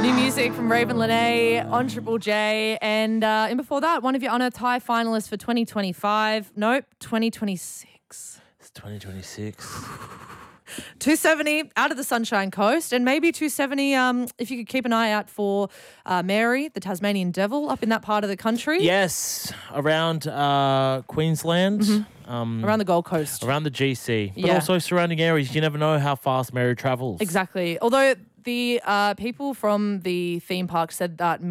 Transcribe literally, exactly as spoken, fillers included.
New music from Raven Lene on Triple J. And uh, and before that, one of your Unearthed High finalists for twenty twenty-five. Nope, twenty twenty-six. It's twenty twenty-six. two seventy out of the Sunshine Coast, and maybe two seventy um, if you could keep an eye out for uh, Mary, the Tasmanian Devil, up in that part of the country. Yes, around uh, Queensland. Mm-hmm. Um, around the Gold Coast. Around the G C. But Yeah. also surrounding areas. You never know how fast Mary travels. Exactly. Although the uh, people from the theme park said that